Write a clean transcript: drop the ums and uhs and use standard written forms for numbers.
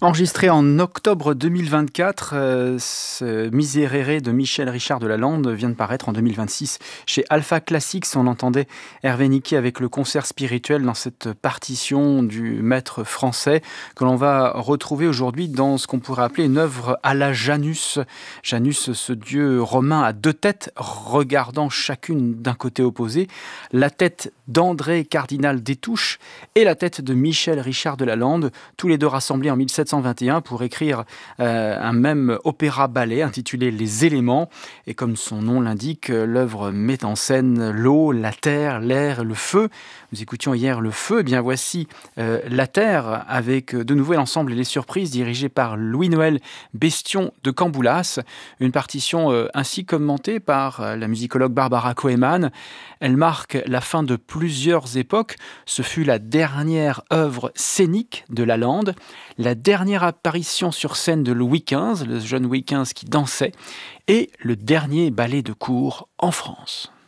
Enregistré en octobre 2024, ce Miserere de Michel Richard de Lalande vient de paraître en 2026 chez Alpha Classics. On entendait Hervé Niquet avec le concert spirituel dans cette partition du maître français que l'on va retrouver aujourd'hui dans ce qu'on pourrait appeler une œuvre à la Janus. Janus, ce dieu romain à deux têtes regardant chacune d'un côté opposé. La tête d'André Cardinal Destouches et la tête de Michel Richard de Lalande, tous les deux rassemblés en 1721 pour écrire un même opéra-ballet intitulé Les Éléments. Et comme son nom l'indique, l'œuvre met en scène l'eau, la terre, l'air et le feu. Nous écoutions hier le feu, et bien voici la terre avec de nouveau l'ensemble et les surprises dirigé par Louis-Noël Bestion de Camboulas. Une partition ainsi commentée par la musicologue Barbara Koeman. Elle marque la fin de plusieurs époques. Ce fut la dernière œuvre scénique de Lalande, la dernière apparition sur scène de Louis XV, le jeune Louis XV qui dansait, et le dernier ballet de cour en France.